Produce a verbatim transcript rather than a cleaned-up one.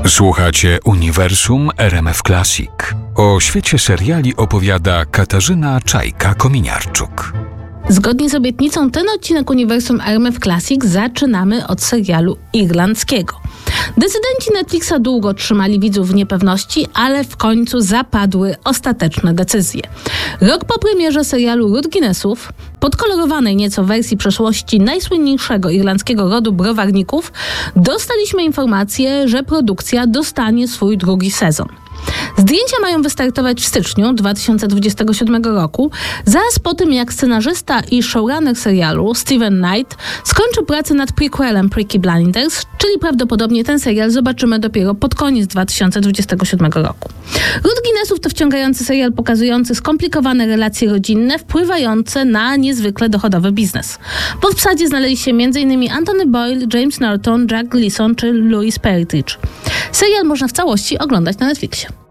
Słuchacie Uniwersum R M F Classic. O świecie seriali opowiada Katarzyna Czajka-Kominiarczuk. Zgodnie z obietnicą ten odcinek Uniwersum R M F Classic zaczynamy od serialu irlandzkiego. Decydenci Netflixa długo trzymali widzów w niepewności, ale w końcu zapadły ostateczne decyzje. Rok po premierze serialu Ród Guinnessów, podkolorowanej nieco wersji przeszłości najsłynniejszego irlandzkiego rodu browarników, dostaliśmy informację, że produkcja dostanie swój drugi sezon. Zdjęcia mają wystartować w styczniu dwa tysiące dwudziestego siódmego roku, zaraz po tym jak scenarzysta i showrunner serialu Steven Knight skończył pracę nad prequelem Peaky Blinders, czyli prawdopodobnie ten serial zobaczymy dopiero pod koniec dwa tysiące dwudziestego siódmego roku. Ród Guinnessów to wciągający serial pokazujący skomplikowane relacje rodzinne wpływające na niezwykle dochodowy biznes. W obsadzie znaleźli się m.in. Anthony Boyle, James Norton, Jack Gleeson czy Louis Partridge. Serial można w całości oglądać na Netflixie.